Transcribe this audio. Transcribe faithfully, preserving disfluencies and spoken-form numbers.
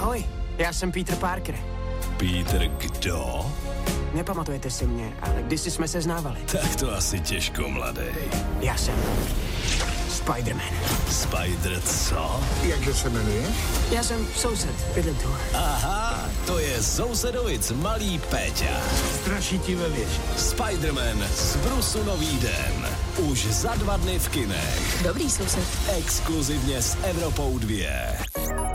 Ahoj, já jsem Peter Parker. Peter kdo? Nepamatujete si mě, ale kdysi jsme se znávali. Tak to asi těžko, mladej. Já jsem Spider-Man. Spider co? Jakže se jmenuje? Já jsem soused, bydlím tu. Aha, to je sousedovic malý Péťa. Straší ti ve věži. Spider-Man z Brusu nový den. Už za dva dny v kinech. Dobrý soused. Exkluzivně s Evropou dva.